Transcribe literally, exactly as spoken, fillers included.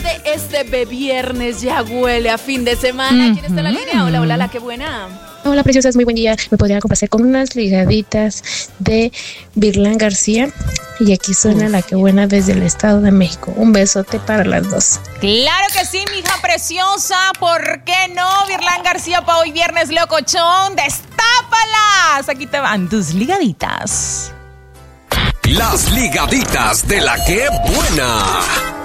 que este viernes ya huele a fin de semana. ¿Quién está en la línea? Hola, hola, la qué buena. Hola, preciosas, muy buen día. Me podría complacer con unas ligaditas de Virlán García. Y aquí suena la que buena desde el Estado de México. Un besote para las dos. Claro que sí, mija preciosa. ¿Por qué no? Virlán García para hoy viernes locochón. ¡Destápalas! Aquí te van tus ligaditas. Las ligaditas de la que buena.